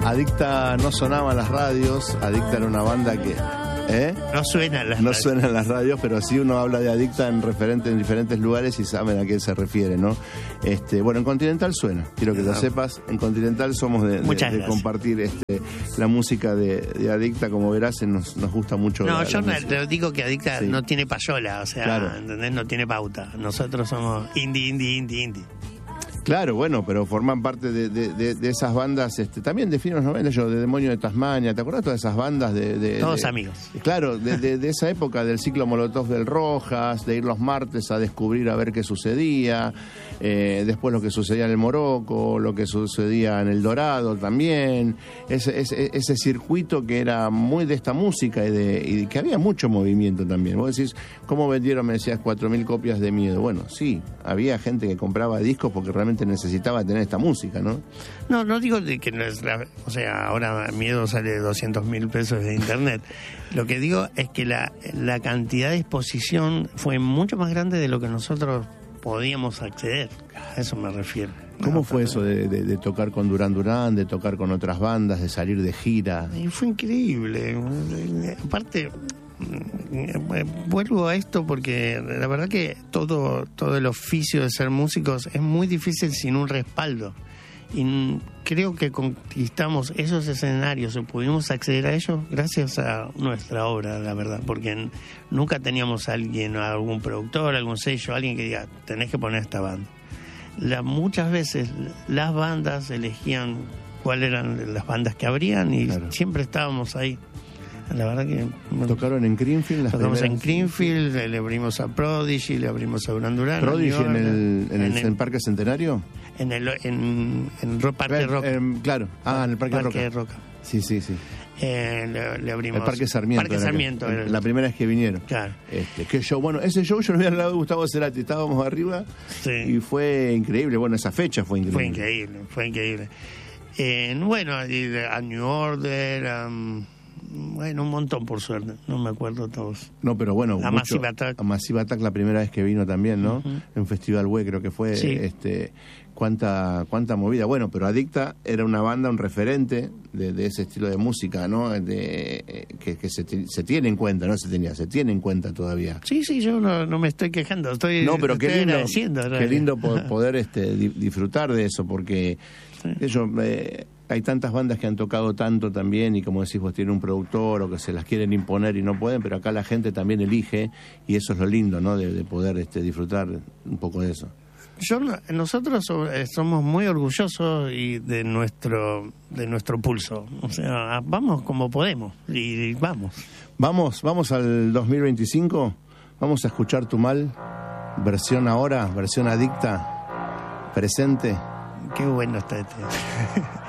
Adicta no sonaba en las radios. Adicta era una banda que... No suena en las No radios. suena en las radios, pero sí uno habla de Adicta en diferentes lugares y saben a qué se refiere, ¿no? Bueno, en Continental suena, quiero que lo sepas. En Continental somos de compartir la música de Adicta, como verás, nos gusta mucho. No, yo te digo que Adicta no tiene payola, o sea, claro. ¿Entendés? No tiene pauta. Nosotros somos indie. Claro, bueno, pero forman parte de esas bandas, también de Finos 90, yo, de Demonio de Tasmania, ¿te acuerdas todas esas bandas Todos amigos. Claro, de esa época, del ciclo Molotov del Rojas, de ir los martes a descubrir a ver qué sucedía, después lo que sucedía en el Morocco, lo que sucedía en el Dorado también, ese circuito que era muy de esta música y que había mucho movimiento también. Vos decís, ¿cómo vendieron, me decías, 4.000 copias de Miedo? Bueno, sí, había gente que compraba discos porque realmente necesitaba tener esta música, ¿no? No digo de que no es o sea, ahora Miedo sale de 200.000 pesos de internet. Lo que digo es que la cantidad de exposición fue mucho más grande de lo que nosotros podíamos acceder. A eso me refiero. ¿Cómo fue eso de tocar con Duran Duran, de tocar con otras bandas, de salir de gira? Y fue increíble. Aparte, vuelvo a esto porque la verdad que todo el oficio de ser músicos es muy difícil sin un respaldo, y creo que conquistamos esos escenarios o pudimos acceder a ellos gracias a nuestra obra, la verdad, porque nunca teníamos a alguien, algún productor, algún sello, alguien que diga, tenés que poner esta banda. Muchas veces las bandas elegían cuáles eran las bandas que abrían y claro, siempre estábamos ahí. La verdad que... ¿Tocaron en Creamfield? Tocamos en Creamfield, le abrimos a Prodigy, le abrimos a Duran Duran. ¿Prodigy en el Parque Centenario? En Parque Roca. Claro, en el Parque Roca. Sí. Le abrimos... El Parque Sarmiento. Parque Sarmiento. La primera vez que vinieron. Claro. Ese show yo lo vi al lado de Gustavo Cerati, estábamos arriba y fue increíble. Bueno, esa fecha fue increíble. Fue increíble. Bueno, a New Order... Bueno, un montón, por suerte. No me acuerdo todos. No, pero bueno, a Massive Attack. A Massive Attack la primera vez que vino también, ¿no? Uh-huh. En Festival Web creo que fue. Sí. Cuánta movida. Bueno, pero Adicta era una banda, un referente de ese estilo de música, ¿no? Que se tiene en cuenta, no se tenía, se tiene en cuenta todavía. Sí, yo no me estoy quejando. No, pero qué lindo, agradeciendo. Qué lindo poder disfrutar de eso, porque hay tantas bandas que han tocado tanto también y, como decís vos, tienen un productor o que se las quieren imponer y no pueden, pero acá la gente también elige y eso es lo lindo, ¿no? De poder disfrutar un poco de eso. Nosotros somos muy orgullosos de nuestro pulso. O sea, vamos como podemos y vamos. Vamos al 2025, vamos a escuchar Tu Mal, versión ahora, versión Adicta, presente. Qué bueno está este.